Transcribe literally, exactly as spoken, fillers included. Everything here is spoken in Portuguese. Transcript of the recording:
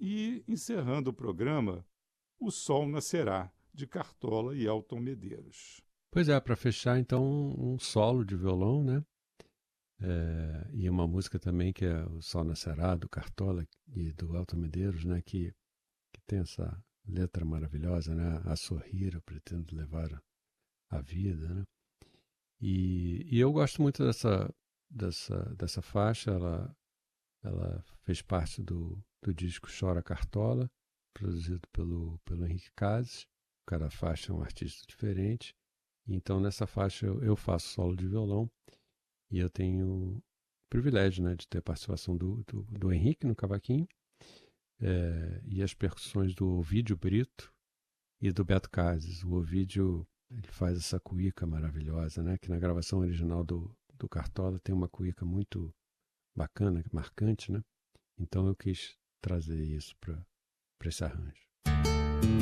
E, encerrando o programa, O Sol Nascerá, de Cartola e Elton Medeiros. Pois é, para fechar então um solo de violão, né? É, e uma música também que é O Sol Nascerá, do Cartola e do Elton Medeiros, né? Que, que tem essa letra maravilhosa, né? A sorrir, eu pretendo levar a vida, né? E, e eu gosto muito dessa, dessa, dessa faixa, ela, ela fez parte do, do disco Chora Cartola, produzido pelo, pelo Henrique Cases. Cada faixa é um artista diferente. Então nessa faixa eu, eu faço solo de violão e eu tenho o privilégio, né, de ter a participação do, do, do Henrique no cavaquinho, é, e as percussões do Ovídio Brito e do Beto Cases. O Ovídio, ele faz essa cuíca maravilhosa, né, que na gravação original do, do Cartola tem uma cuíca muito bacana, marcante, né? Então eu quis trazer isso para esse arranjo.